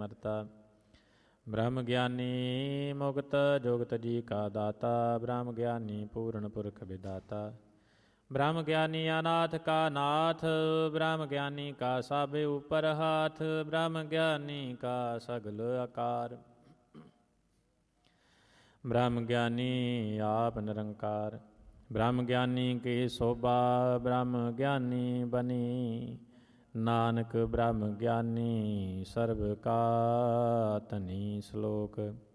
ਸਮਰਤਾ। ਬ੍ਰਹਮ ਗਿਆਨੀ ਮੁਕਤ ਜੁਗਤ ਜੀ ਕਾ ਦਾਤਾ, ਬ੍ਰਹਮ ਗਿਆਨੀ ਪੂਰਨ ਪੁਰਖ ਵਿਦਾਤਾ। ਬ੍ਰਹਮ ਗਿਆਨੀ ਅਨਾਥ ਕਾ ਨਾਥ, ਬ੍ਰਹਮ ਗਿਆਨੀ ਕਾ ਸਾਬੇ ਉਪਰ ਹਾਥ, ਬ੍ਰਹਮ ਗਿਆਨੀ ਕਾ ਸਗਲ ਆਕਾਰ। ਬ੍ਰਹਮ ਗਿਆਨੀ ਆਪ ਨਿਰੰਕਾਰ, ਬ੍ਰਹਮ ਗਿਆਨੀ ਕੀ ਸੋਭਾ, ਬ੍ਰਹਮ ਗਿਆਨੀ ਬਨੀ ਨਾਨਕ, ਬ੍ਰਹਮ ਗਿਆਨੀ ਸਰਬ ਕਾ ਧਨੀ। ਸ਼ਲੋਕ।